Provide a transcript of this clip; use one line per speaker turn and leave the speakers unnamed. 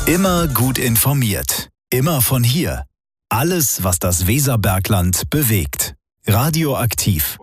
Immer gut informiert. Immer von hier. Alles, was das Weserbergland bewegt. Radioaktiv.